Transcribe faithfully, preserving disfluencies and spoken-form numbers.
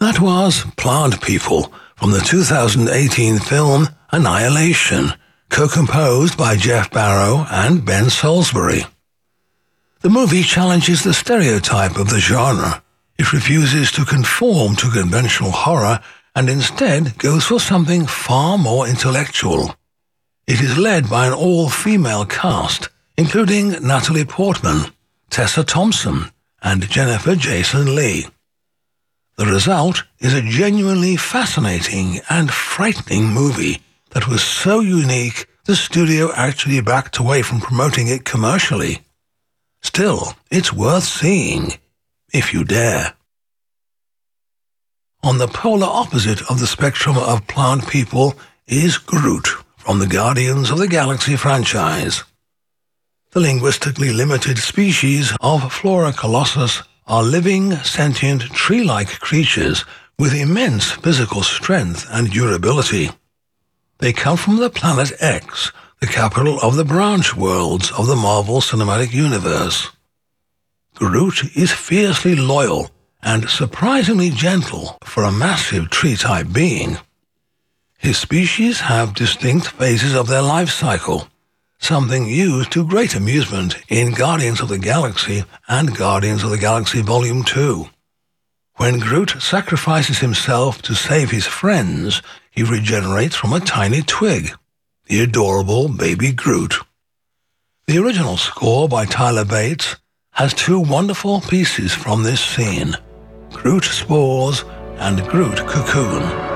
That was Plant People from the two thousand eighteen film Annihilation, co-composed by Jeff Barrow and Ben Salisbury. The movie challenges the stereotype of the genre. It refuses to conform to conventional horror and instead goes for something far more intellectual. It is led by an all-female cast, including Natalie Portman, Tessa Thompson, and Jennifer Jason Leigh. The result is a genuinely fascinating and frightening movie that was so unique the studio actually backed away from promoting it commercially. Still, it's worth seeing, if you dare. On the polar opposite of the spectrum of Plant People is Groot from the Guardians of the Galaxy franchise. The linguistically limited species of Flora Colossus are living, sentient, tree-like creatures with immense physical strength and durability. They come from the planet X, the capital of the branch worlds of the Marvel Cinematic Universe. Groot is fiercely loyal and surprisingly gentle for a massive tree-type being. His species have distinct phases of their life cycle, something used to great amusement in Guardians of the Galaxy and Guardians of the Galaxy Volume two. When Groot sacrifices himself to save his friends, he regenerates from a tiny twig, the adorable baby Groot. The original score by Tyler Bates has two wonderful pieces from this scene, Groot Spores and Groot Cocoon.